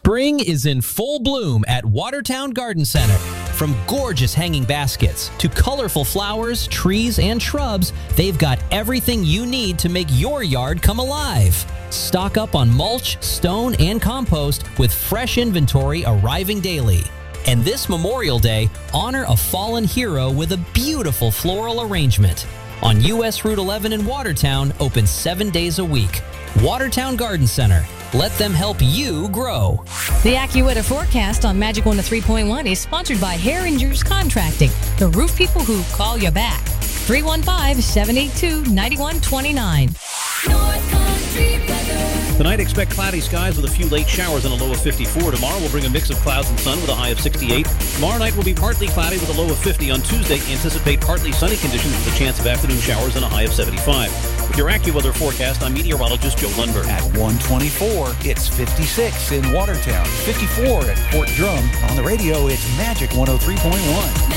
Spring is in full bloom at Watertown Garden Center. From gorgeous hanging baskets to colorful flowers, trees, and shrubs, they've got everything you need to make your yard come alive. Stock up on mulch, stone, and compost with fresh inventory arriving daily. And this Memorial Day, honor a fallen hero with a beautiful floral arrangement. On US Route 11 in Watertown, open 7 days a week. Watertown Garden Center. Let them help you grow. The AccuWeather forecast on Magic 103.1 is sponsored by Herringer's Contracting, the roof people who call you back. 315-782-9129. North Country weather. Tonight, expect cloudy skies with a few late showers and a low of 54. Tomorrow will bring a mix of clouds and sun with a high of 68. Tomorrow night will be partly cloudy with a low of 50. On Tuesday, anticipate partly sunny conditions with a chance of afternoon showers and a high of 75. With your AccuWeather forecast, I'm meteorologist Joe Lundberg. At 124, it's 56 in Watertown, 54 at Fort Drum. On the radio, it's Magic 103.1.